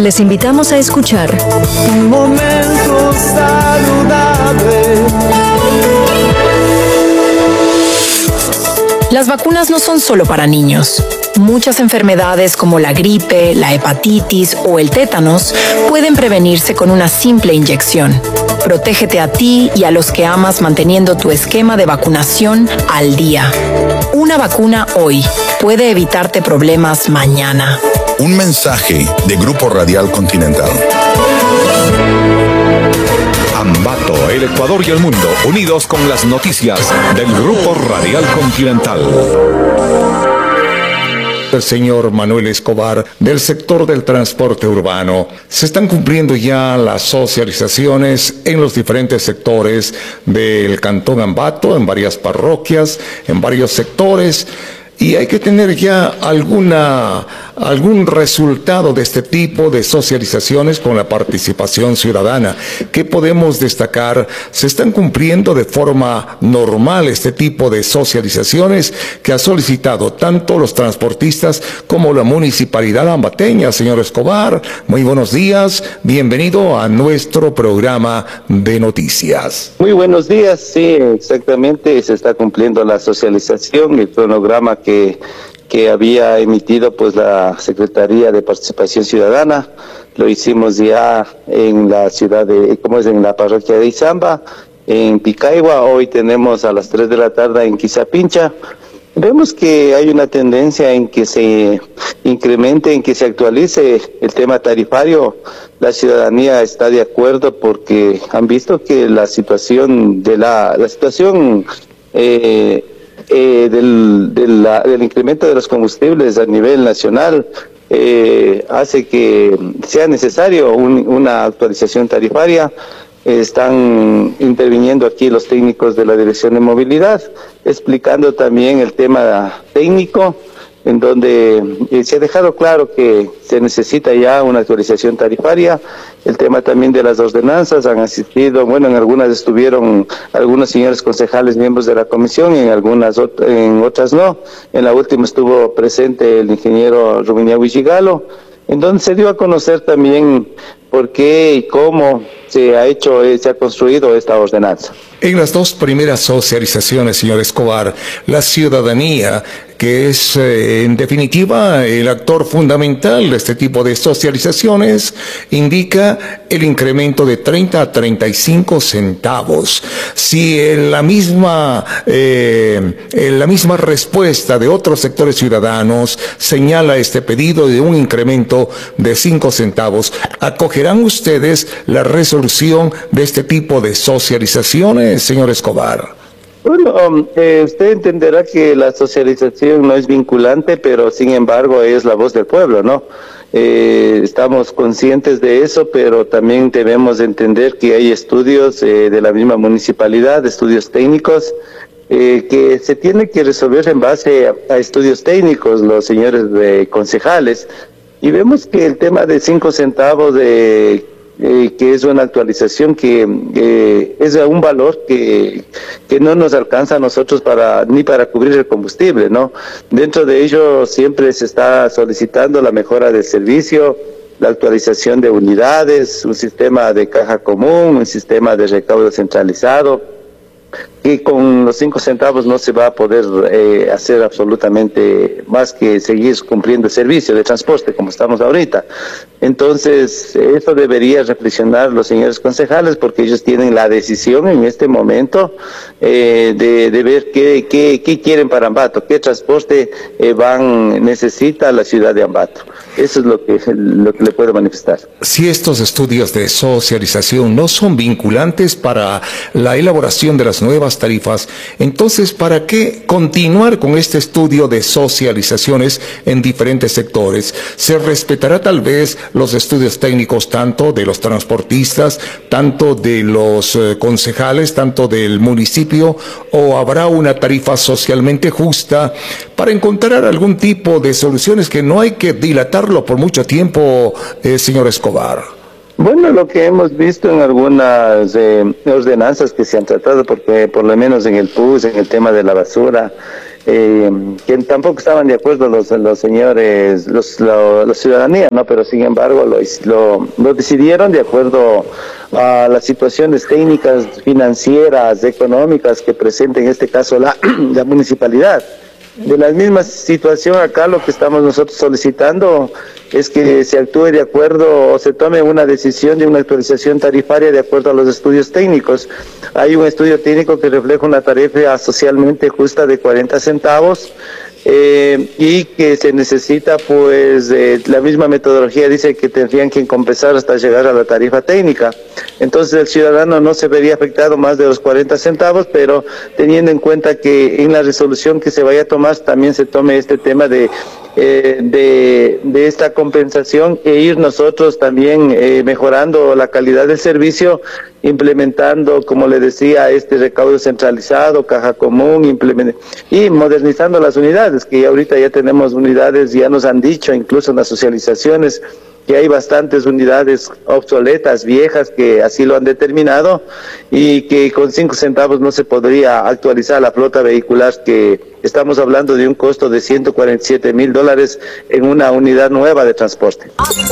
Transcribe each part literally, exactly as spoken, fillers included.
Les invitamos a escuchar Un momento saludable. Las vacunas no son solo para niños. Muchas enfermedades como la gripe, la hepatitis o el tétanos pueden prevenirse con una simple inyección. Protégete a ti y a los que amas manteniendo tu esquema de vacunación al día. Una vacuna hoy puede evitarte problemas mañana. Un mensaje de Grupo Radial Continental. Ambato, el Ecuador y el mundo, unidos con las noticias del Grupo Radial Continental. El señor Manuel Escobar, del sector del transporte urbano. Se están cumpliendo ya las socializaciones en los diferentes sectores del Cantón Ambato, en varias parroquias, en varios sectores. Y hay que tener ya alguna, algún resultado de este tipo de socializaciones con la participación ciudadana. ¿Qué podemos destacar? Se están cumpliendo de forma normal este tipo de socializaciones que ha solicitado tanto los transportistas como la municipalidad ambateña. Señor Escobar, muy buenos días. Bienvenido a nuestro programa de noticias. Muy buenos días. Sí, exactamente. Se está cumpliendo la socialización, el cronograma que que había emitido pues la Secretaría de Participación Ciudadana. Lo hicimos ya en la ciudad de, como es en la parroquia de Izamba, en Picaigua. Hoy tenemos a las tres de la tarde en Quizapincha. Vemos que hay una tendencia en que se incremente, en que se actualice el tema tarifario. La ciudadanía está de acuerdo porque han visto que la situación de la, la situación eh, Eh, del, del, la, del incremento de los combustibles a nivel nacional eh, hace que sea necesario un, una actualización tarifaria. Eh, están interviniendo aquí los técnicos de la Dirección de Movilidad, explicando también el tema técnico, en donde eh, se ha dejado claro que se necesita ya una actualización tarifaria. El tema también de las ordenanzas, han asistido, bueno, en algunas estuvieron algunos señores concejales, miembros de la comisión, y en algunas ot en otras no. En la última estuvo presente el ingeniero Rubinia Huichigalo, en donde se dio a conocer también por qué y cómo se ha hecho, eh, se ha construido esta ordenanza. En las dos primeras socializaciones, señor Escobar, la ciudadanía, que es eh, en definitiva el actor fundamental de este tipo de socializaciones, indica el incremento de treinta a treinta y cinco centavos. Si en la misma, eh, en la misma respuesta de otros sectores ciudadanos señala este pedido de un incremento de cinco centavos, ¿acogerán ustedes la resolución de este tipo de socializaciones, señor Escobar? Bueno, eh, usted entenderá que la socialización no es vinculante, pero sin embargo es la voz del pueblo, ¿no? Eh, estamos conscientes de eso, pero también debemos entender que hay estudios eh, de la misma municipalidad, estudios técnicos, eh, que se tiene que resolver en base a, a estudios técnicos, los señores de concejales, y vemos que el tema de cinco centavos de Eh, que es una actualización que eh, es un valor que, que no nos alcanza a nosotros para ni para cubrir el combustible, ¿no? Dentro de ello siempre se está solicitando la mejora del servicio, la actualización de unidades, un sistema de caja común, un sistema de recaudo centralizado, y con los cinco centavos no se va a poder eh, hacer absolutamente más que seguir cumpliendo el servicio de transporte como estamos ahorita. Entonces, esto debería reflexionar los señores concejales, porque ellos tienen la decisión en este momento eh, de, de ver qué, qué, qué quieren para Ambato, qué transporte eh, van necesita la ciudad de Ambato. Eso es lo que, lo que le puedo manifestar. Si estos estudios de socialización no son vinculantes para la elaboración de las nuevas tarifas, entonces, ¿para qué continuar con este estudio de socializaciones en diferentes sectores? ¿Se respetará tal vez los estudios técnicos tanto de los transportistas, tanto de los eh, concejales, tanto del municipio, o habrá una tarifa socialmente justa para encontrar algún tipo de soluciones que no hay que dilatarlo por mucho tiempo, eh, señor Escobar? Bueno, lo que hemos visto en algunas eh, ordenanzas que se han tratado, porque por lo menos en el P U S, en el tema de la basura, eh, que tampoco estaban de acuerdo los, los señores, los, lo, la ciudadanía, ¿no? Pero sin embargo lo, lo, lo decidieron de acuerdo a las situaciones técnicas, financieras, económicas que presenta en este caso la, la municipalidad. De la misma situación acá, lo que estamos nosotros solicitando es que se actúe de acuerdo o se tome una decisión de una actualización tarifaria de acuerdo a los estudios técnicos. Hay un estudio técnico que refleja una tarifa socialmente justa de cuarenta centavos eh, y que se necesita, pues, eh, la misma metodología dice que tendrían que compensar hasta llegar a la tarifa técnica. Entonces el ciudadano no se vería afectado más de los cuarenta centavos, pero teniendo en cuenta que en la resolución que se vaya a tomar también se tome este tema de eh, de, de esta compensación e ir nosotros también eh, mejorando la calidad del servicio, implementando, como le decía, este recaudo centralizado, caja común, implement y modernizando las unidades, que ahorita ya tenemos unidades, ya nos han dicho incluso en las socializaciones que hay bastantes unidades obsoletas, viejas, que así lo han determinado, y que con cinco centavos no se podría actualizar la flota vehicular, que estamos hablando de un costo de ciento cuarenta y siete mil dólares en una unidad nueva de transporte.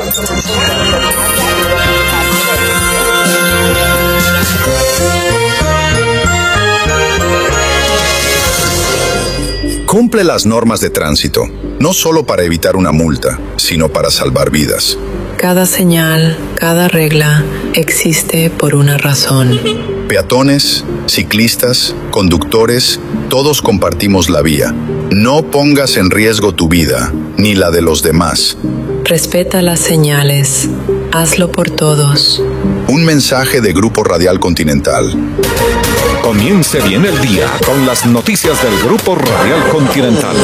Cumple las normas de tránsito, no solo para evitar una multa, sino para salvar vidas. Cada señal, cada regla existe por una razón. Peatones, ciclistas, conductores, todos compartimos la vía. No pongas en riesgo tu vida, ni la de los demás. Respeta las señales. Hazlo por todos. Un mensaje de Grupo Radial Continental. Comience bien el día con las noticias del Grupo Radial Continental.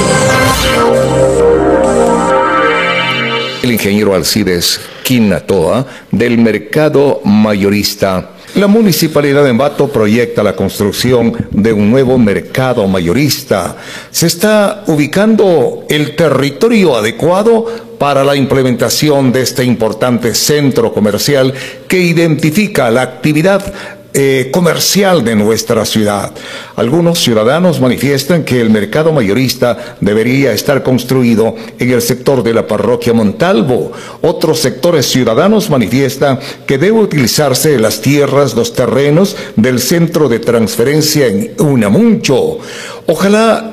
El ingeniero Alcides Quinatoa, del mercado mayorista. La Municipalidad de Ambato proyecta la construcción de un nuevo mercado mayorista. Se está ubicando el territorio adecuado para la implementación de este importante centro comercial que identifica la actividad Eh, comercial de nuestra ciudad. Algunos ciudadanos manifiestan que el mercado mayorista debería estar construido en el sector de la parroquia Montalvo. Otros sectores ciudadanos manifiestan que debe utilizarse las tierras, los terrenos del centro de transferencia en Unamuncho. Ojalá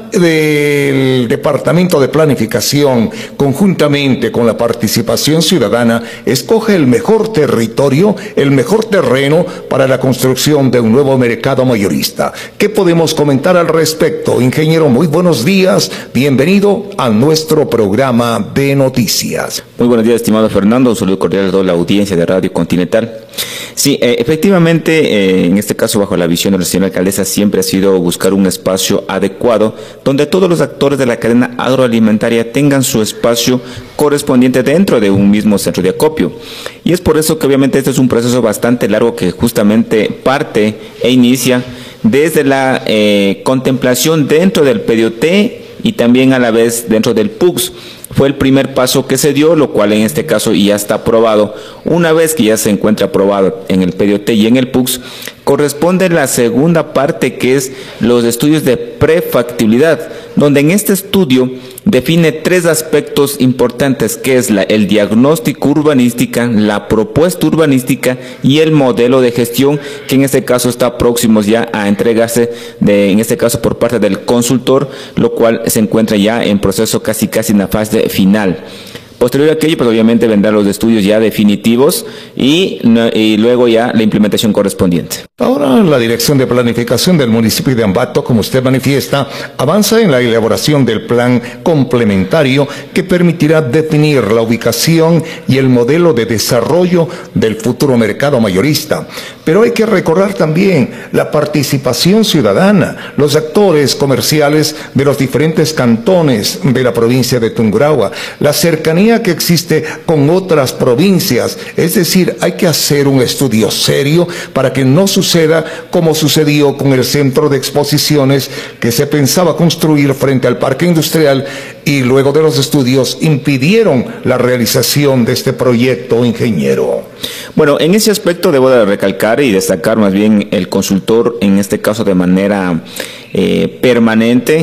del Departamento de Planificación, conjuntamente con la participación ciudadana, escoja el mejor territorio, el mejor terreno para la construcción de un nuevo mercado mayorista. ¿Qué podemos comentar al respecto? Ingeniero, muy buenos días. Bienvenido a nuestro programa de noticias. Muy buenos días, estimado Fernando. Un saludo cordial a toda la audiencia de Radio Continental. Sí, eh, efectivamente, eh, en este caso, bajo la visión de la señora alcaldesa, siempre ha sido buscar un espacio adecuado donde todos los actores de la cadena agroalimentaria tengan su espacio correspondiente dentro de un mismo centro de acopio. Y es por eso que obviamente este es un proceso bastante largo que justamente parte e inicia desde la eh, contemplación dentro del P D O T y también a la vez dentro del P U C S. Fue el primer paso que se dio, lo cual en este caso ya está aprobado. Una vez que ya se encuentra aprobado en el P D O T y en el P U C S, corresponde la segunda parte, que es los estudios de prefactibilidad, donde en este estudio define tres aspectos importantes, que es la, el diagnóstico urbanística, la propuesta urbanística y el modelo de gestión, que en este caso está próximo ya a entregarse, de, en este caso por parte del consultor, lo cual se encuentra ya en proceso casi casi en la fase final. Posterior a aquello, pues obviamente vendrán los estudios ya definitivos y, y luego ya la implementación correspondiente. Ahora la Dirección de Planificación del municipio de Ambato, como usted manifiesta, avanza en la elaboración del plan complementario que permitirá definir la ubicación y el modelo de desarrollo del futuro mercado mayorista. Pero hay que recordar también la participación ciudadana, los actores comerciales de los diferentes cantones de la provincia de Tungurahua, la cercanía que existe con otras provincias. Es decir, hay que hacer un estudio serio para que no suceda como sucedió con el centro de exposiciones que se pensaba construir frente al parque industrial y luego de los estudios impidieron la realización de este proyecto, ingeniero. Bueno, en ese aspecto debo de recalcar y destacar más bien el consultor, en este caso de manera eh, permanente,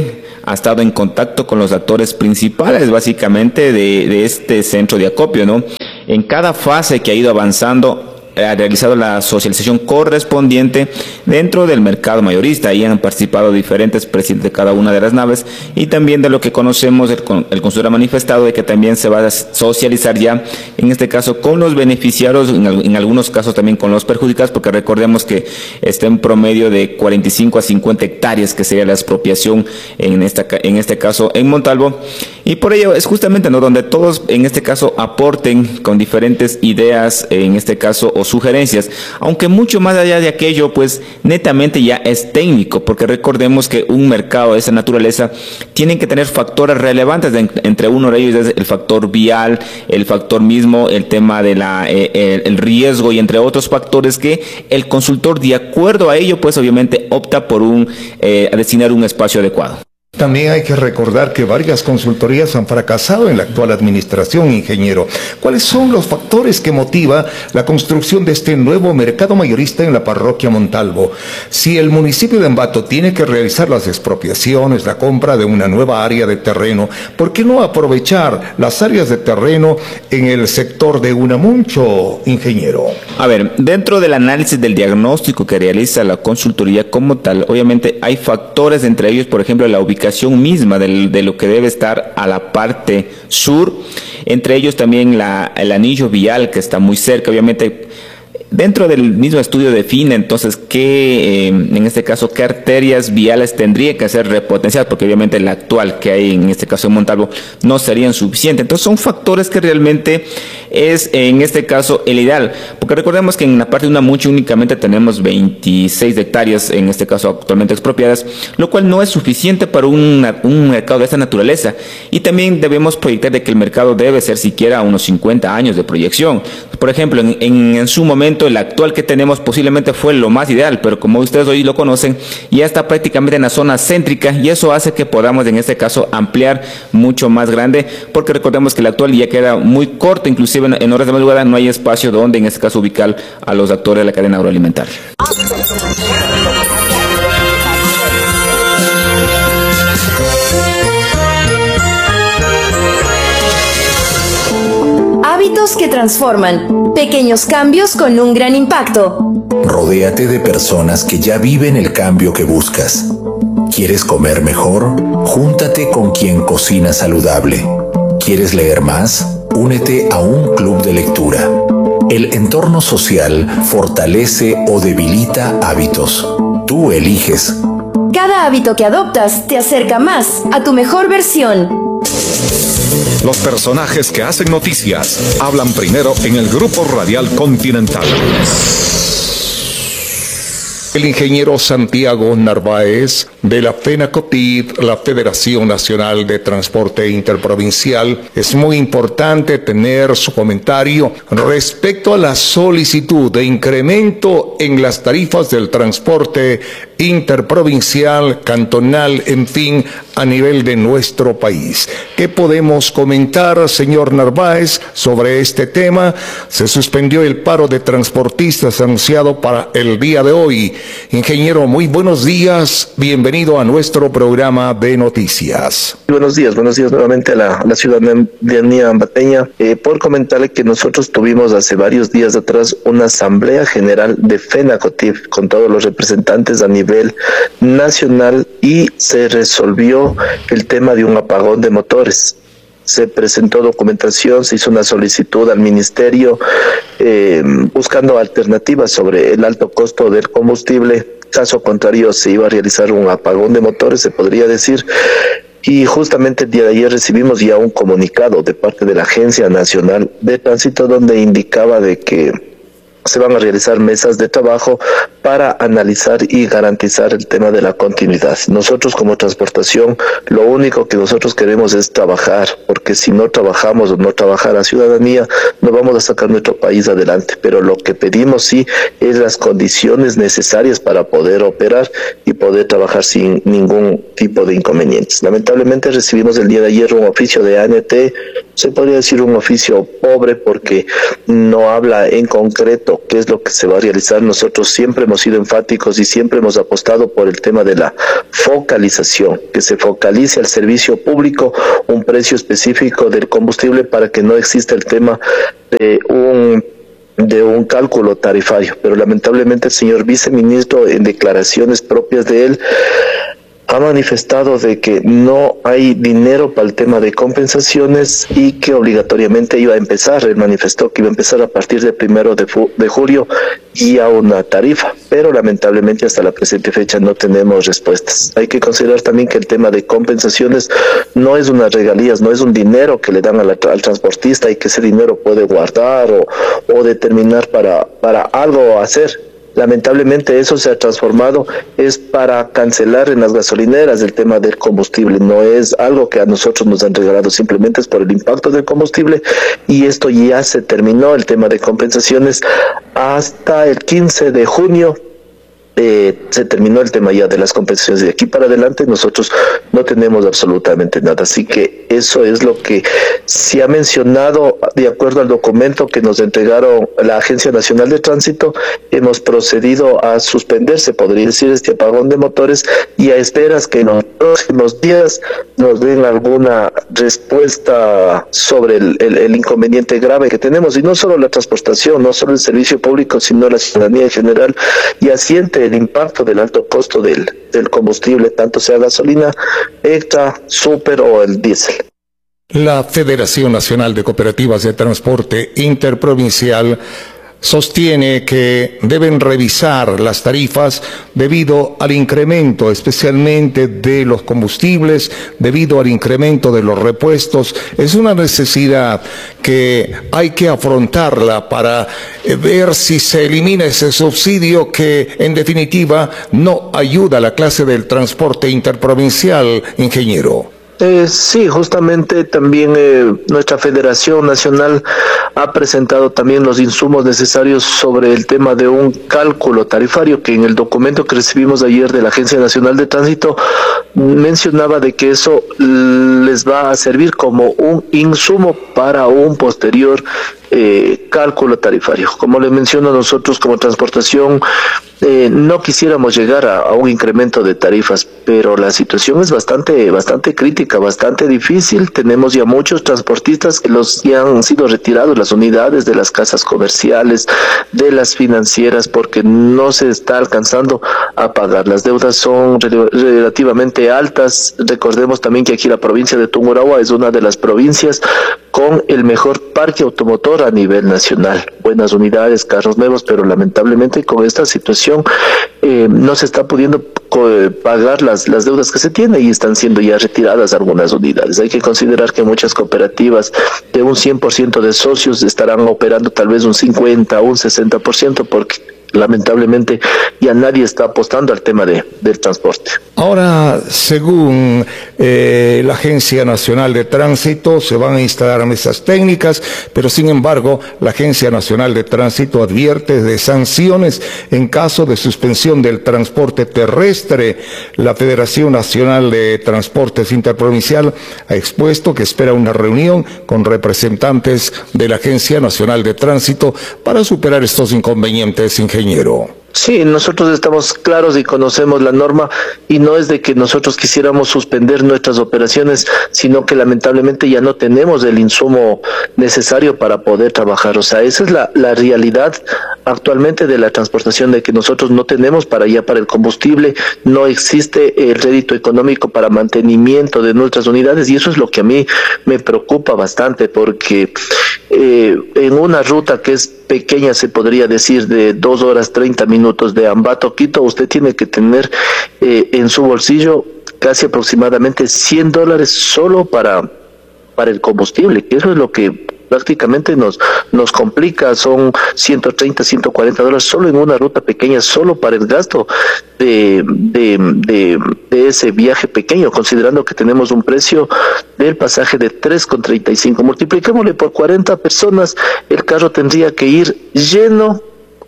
ha estado en contacto con los actores principales, básicamente, de, de este centro de acopio, ¿no? En cada fase que ha ido avanzando, ha realizado la socialización correspondiente dentro del mercado mayorista. Ahí han participado diferentes presidentes de cada una de las naves, y también de lo que conocemos, el, el consultor ha manifestado de que también se va a socializar ya, en este caso, con los beneficiarios, en, en algunos casos también con los perjudicados, porque recordemos que está en promedio de cuarenta y cinco a cincuenta hectáreas, que sería la expropiación en, esta, en este caso en Montalvo, y por ello es justamente, ¿no?, donde todos en este caso aporten con diferentes ideas, en este caso, o sugerencias, aunque mucho más allá de aquello, pues netamente ya es técnico, porque recordemos que un mercado de esa naturaleza tiene que tener factores relevantes, de, entre uno de ellos es el factor vial, el factor mismo, el tema de la eh, el riesgo, y entre otros factores que el consultor, de acuerdo a ello, pues obviamente opta por un eh, a destinar un espacio adecuado. También hay que recordar que varias consultorías han fracasado en la actual administración, ingeniero. ¿Cuáles son los factores que motivan la construcción de este nuevo mercado mayorista en la parroquia Montalvo? Si el municipio de Ambato tiene que realizar las expropiaciones, la compra de una nueva área de terreno, ¿por qué no aprovechar las áreas de terreno en el sector de Unamuncho, ingeniero? A ver, dentro del análisis del diagnóstico que realiza la consultoría como tal, obviamente hay factores, entre ellos, por ejemplo, la ubicación misma de, de lo que debe estar a la parte sur, entre ellos también la, el anillo vial, que está muy cerca. Obviamente dentro del mismo estudio define entonces qué, eh, en este caso, qué arterias viales tendría que ser repotenciadas, porque obviamente la actual que hay en este caso en Montalvo no serían suficientes. Entonces son factores que realmente es en este caso el ideal, porque recordemos que en la parte de Unamuncho únicamente tenemos veintiséis hectáreas, en este caso actualmente expropiadas, lo cual no es suficiente para una, un mercado de esta naturaleza, y también debemos proyectar de que el mercado debe ser siquiera unos cincuenta años de proyección. Por ejemplo, en, en, en su momento el actual que tenemos posiblemente fue lo más ideal, pero como ustedes hoy lo conocen, ya está prácticamente en la zona céntrica, y eso hace que podamos en este caso ampliar mucho más grande, porque recordemos que el actual ya queda muy corto, inclusive en, en horas de madrugada no hay espacio donde en este caso ubicar a los actores de la cadena agroalimentaria. Hábitos que transforman. Pequeños cambios con un gran impacto. Rodéate de personas que ya viven el cambio que buscas. ¿Quieres comer mejor? Júntate con quien cocina saludable. ¿Quieres leer más? Únete a un club de lectura. El entorno social fortalece o debilita hábitos. Tú eliges. Cada hábito que adoptas te acerca más a tu mejor versión. Los personajes que hacen noticias hablan primero en el Grupo Radial Continental. El ingeniero Santiago Narváez, de la FENACOTID, la Federación Nacional de Transporte Interprovincial. Es muy importante tener su comentario respecto a la solicitud de incremento en las tarifas del transporte interprovincial, cantonal, en fin, a nivel de nuestro país. ¿Qué podemos comentar, señor Narváez, sobre este tema? Se suspendió el paro de transportistas anunciado para el día de hoy. Ingeniero, muy buenos días. Bienvenido a nuestro programa de noticias. Buenos días, buenos días nuevamente a la, a la ciudadanía ambateña. Eh, por comentarle que nosotros tuvimos hace varios días atrás una asamblea general de FENACOTIF con todos los representantes a nivel nacional, y se resolvió el tema de un apagón de motores. Se presentó documentación, se hizo una solicitud al ministerio eh, buscando alternativas sobre el alto costo del combustible. Caso contrario, se iba a realizar un apagón de motores, se podría decir. Y justamente el día de ayer recibimos ya un comunicado de parte de la Agencia Nacional de Tránsito, donde indicaba de que se van a realizar mesas de trabajo para analizar y garantizar el tema de la continuidad. Nosotros como transportación, lo único que nosotros queremos es trabajar, porque si no trabajamos o no trabaja la ciudadanía, no vamos a sacar nuestro país adelante. Pero lo que pedimos sí es las condiciones necesarias para poder operar y poder trabajar sin ningún tipo de inconvenientes. Lamentablemente recibimos el día de ayer un oficio de A N T, se podría decir un oficio pobre porque no habla en concreto qué es lo que se va a realizar. Nosotros siempre hemos sido enfáticos y siempre hemos apostado por el tema de la focalización, que se focalice al servicio público un precio específico del combustible para que no exista el tema de un de un cálculo tarifario. Pero lamentablemente el señor viceministro, en declaraciones propias de él, ha manifestado de que no hay dinero para el tema de compensaciones y que obligatoriamente iba a empezar, él manifestó que iba a empezar a partir del primero de, de julio ya una tarifa, pero lamentablemente hasta la presente fecha no tenemos respuestas. Hay que considerar también que el tema de compensaciones no es unas regalías, no es un dinero que le dan a la, al transportista y que ese dinero puede guardar o, o determinar para, para algo hacer. Lamentablemente eso se ha transformado, es para cancelar en las gasolineras el tema del combustible, no es algo que a nosotros nos han regalado, simplemente es por el impacto del combustible, y esto ya se terminó, el tema de compensaciones, hasta el quince de junio. Eh, se terminó el tema ya de las compensaciones. De aquí para adelante nosotros no tenemos absolutamente nada, así que eso es lo que se ha mencionado de acuerdo al documento que nos entregaron la Agencia Nacional de Tránsito. Hemos procedido a suspender, se podría decir, este apagón de motores y a esperas que en los próximos días nos den alguna respuesta sobre el, el, el inconveniente grave que tenemos, y no solo la transportación, no solo el servicio público, sino la ciudadanía en general, y asiente el impacto del alto costo del, del combustible, tanto sea gasolina, extra, super o el diésel. La Federación Nacional de Cooperativas de Transporte Interprovincial sostiene que deben revisar las tarifas debido al incremento especialmente de los combustibles, debido al incremento de los repuestos. Es una necesidad que hay que afrontarla para ver si se elimina ese subsidio que en definitiva no ayuda a la clase del transporte interprovincial, ingeniero. Eh, sí, justamente también eh, nuestra Federación Nacional ha presentado también los insumos necesarios sobre el tema de un cálculo tarifario, que en el documento que recibimos ayer de la Agencia Nacional de Tránsito mencionaba de que eso les va a servir como un insumo para un posterior eh, cálculo tarifario. Como les menciono, nosotros como transportación eh, no quisiéramos llegar a, a un incremento de tarifas, pero la situación es bastante bastante crítica, bastante difícil. Tenemos ya muchos transportistas que los ya han sido retirados las unidades de las casas comerciales, de las financieras, porque no se está alcanzando a pagar. Las deudas son re relativamente altas. Recordemos también que aquí la provincia de Tungurahua es una de las provincias con el mejor parque automotor a nivel nacional. Buenas unidades, carros nuevos, pero lamentablemente con esta situación eh, no se está pudiendo pagar las, las deudas que se tienen y están siendo ya retiradas algunas unidades. Hay que considerar que muchas cooperativas de un cien por ciento de socios estarán operando tal vez un cincuenta o un sesenta por ciento, porque lamentablemente ya nadie está apostando al tema de, del transporte. Ahora, según eh, la Agencia Nacional de Tránsito, se van a instalar mesas técnicas, pero sin embargo, la Agencia Nacional de Tránsito advierte de sanciones en caso de suspensión del transporte terrestre. La Federación Nacional de Transportes Interprovincial ha expuesto que espera una reunión con representantes de la Agencia Nacional de Tránsito para superar estos inconvenientes, ingeniero. Sí, nosotros estamos claros y conocemos la norma, y no es de que nosotros quisiéramos suspender nuestras operaciones, sino que lamentablemente ya no tenemos el insumo necesario para poder trabajar. O sea, esa es la, la realidad actualmente de la transportación, de que nosotros no tenemos para allá para el combustible, no existe el rédito económico para mantenimiento de nuestras unidades, y eso es lo que a mí me preocupa bastante, porque eh, en una ruta que es pequeña, se podría decir, de dos horas treinta minutos de Ambato a Quito, usted tiene que tener eh, en su bolsillo casi aproximadamente cien dólares solo para, para el combustible, que eso es lo que prácticamente nos, nos complica. Son ciento treinta, ciento cuarenta dólares solo en una ruta pequeña, solo para el gasto de, de, de, de ese viaje pequeño, considerando que tenemos un precio del pasaje de tres con treinta y cinco. Multipliquémosle por cuarenta personas, el carro tendría que ir lleno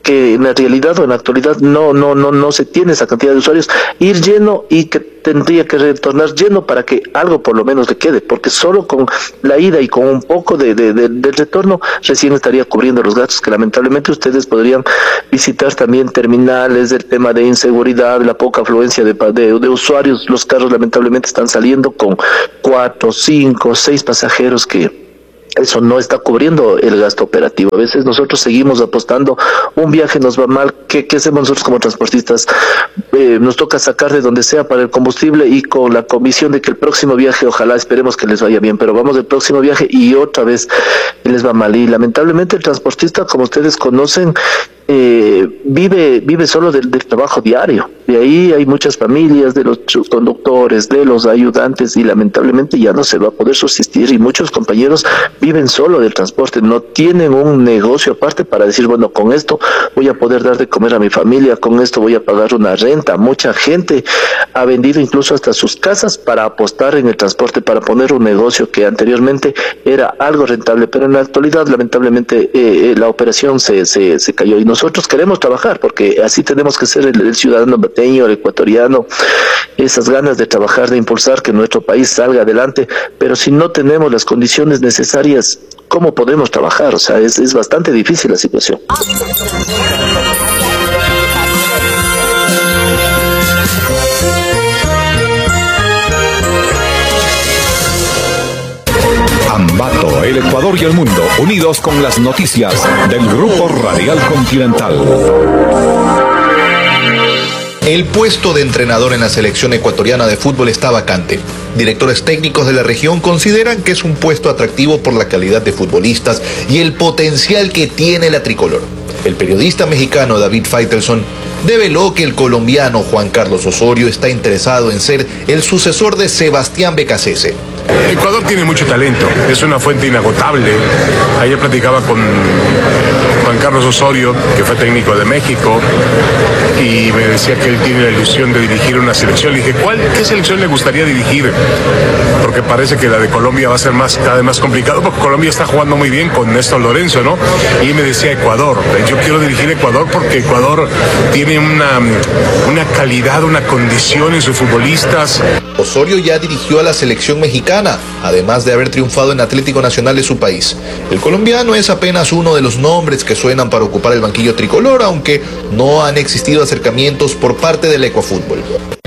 que en la realidad o en la actualidad no, no, no, no se tiene esa cantidad de usuarios, ir lleno y que tendría que retornar lleno para que algo por lo menos le quede, porque solo con la ida y con un poco de, de, de, del retorno recién estaría cubriendo los gastos que lamentablemente ustedes podrían visitar también terminales, el tema de inseguridad, la poca afluencia de, de, de usuarios. Los carros lamentablemente están saliendo con cuatro, cinco, seis pasajeros que eso no está cubriendo el gasto operativo. A veces nosotros seguimos apostando, un viaje nos va mal, ¿qué, qué hacemos nosotros como transportistas? Eh, nos toca sacar de donde sea para el combustible y con la convicción de que el próximo viaje, ojalá esperemos que les vaya bien, pero vamos del próximo viaje y otra vez les va mal. Y lamentablemente el transportista, como ustedes conocen, Eh, vive vive solo del, del trabajo diario. De ahí hay muchas familias de los conductores, de los ayudantes, y lamentablemente ya no se va a poder subsistir, y muchos compañeros viven solo del transporte, no tienen un negocio aparte para decir, bueno, con esto voy a poder dar de comer a mi familia, con esto voy a pagar una renta. Mucha gente ha vendido incluso hasta sus casas para apostar en el transporte, para poner un negocio que anteriormente era algo rentable, pero en la actualidad lamentablemente eh, la operación se, se, se cayó. Y nosotros queremos trabajar, porque así tenemos que ser el, el ciudadano bateño, el ecuatoriano, esas ganas de trabajar, de impulsar que nuestro país salga adelante, pero si no tenemos las condiciones necesarias, ¿cómo podemos trabajar? O sea, es, es bastante difícil la situación. Ambato, el Ecuador y el mundo, unidos con las noticias del Grupo Radial Continental. El puesto de entrenador en la selección ecuatoriana de fútbol está vacante. Directores técnicos de la región consideran que es un puesto atractivo por la calidad de futbolistas y el potencial que tiene la tricolor. El periodista mexicano David Faitelson develó que el colombiano Juan Carlos Osorio está interesado en ser el sucesor de Sebastián Becasese. Ecuador tiene mucho talento, es una fuente inagotable. Ayer platicaba con Juan Carlos Osorio, que fue técnico de México, y me decía que él tiene la ilusión de dirigir una selección. Le dije, ¿cuál, qué selección le gustaría dirigir? Porque parece que la de Colombia va a ser más, cada vez más complicado, porque Colombia está jugando muy bien con Néstor Lorenzo, ¿no? Y me decía Ecuador, yo quiero dirigir Ecuador porque Ecuador tiene una, una calidad, una condición en sus futbolistas. Osorio ya dirigió a la selección mexicana, además de haber triunfado en Atlético Nacional de su país. El colombiano es apenas uno de los nombres que suenan para ocupar el banquillo tricolor, aunque no han existido acercamientos por parte del Ecuafútbol.